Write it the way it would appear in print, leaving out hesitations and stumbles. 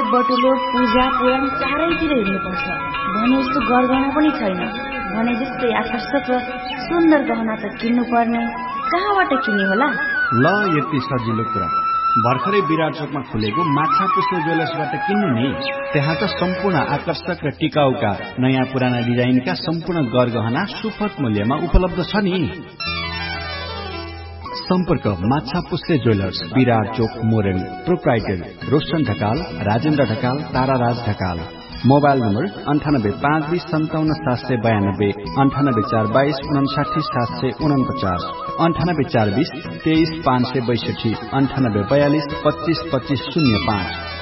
बटुलो पूजा पुराण चारैतिर हिँड्नुपर्छ भने जस्तो गरगहना पनि छैन। भने जस्तै आकर्षक र सुन्दर गहना त किन्नु पर्ने, कहाँबाट किन्ने होला? ल यति सजिलो कुरा, भर्खरै विराट चोकमा खुलेको माछा पुष्पे ज्वेलर्सबाट किन्नु नि। त्यहाँ त सम्पूर्ण आकर्षक र टिकाउका नयाँ पुराना डिजाइनका सम्पूर्ण गरगहना सुपथ मूल्यमा उपलब्ध छ नि। सम्पर्क माछा पुष्पे ज्वेलर्स, विराट चोक, Morel. Proprietor Roshan Dhakal, Rajendra Dhakal, ताराराज Dhakal. Mobile number 9852 57 792, 98 422 59 749, 98 420 23 562, 98 42 25 25 05।